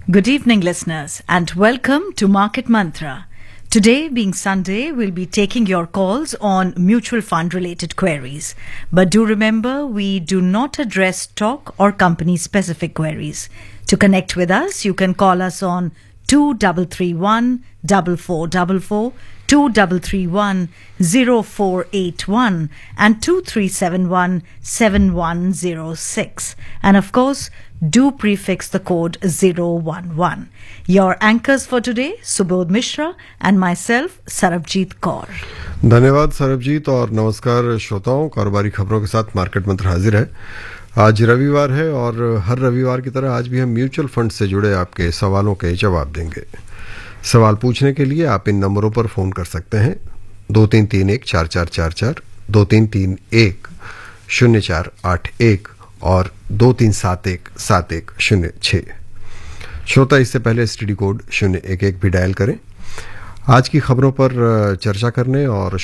Good evening, listeners, and welcome to Market Mantra. Today, being Sunday, we'll be taking your calls on mutual fund related queries. But do remember, we do not address stock or company specific queries. To connect with us, you can call us on 2331 4444, 2331 0481 and 2371 7106. And of course, do prefix the code 011. Your anchors for today, Subodh Mishra and myself, Sarabjit Kaur. धन्यवाद सरबजीत और नमस्कार श्रोताओं। कारोबारी खबरों के साथ market मंत्र हाजिर है। आज रविवार है और हर रविवार की तरह आज भी हम म्यूचुअल फंड से जुड़े आपके सवालों के जवाब देंगे। सवाल पूछने के लिए आप इन नंबरों पर फोन कर सकते हैं 23314444, 23310481 और 23717106। श्रोता इससे पहले एसटीडी कोड 011 भी डायल करें। आज की खबरों पर चर्चा करने और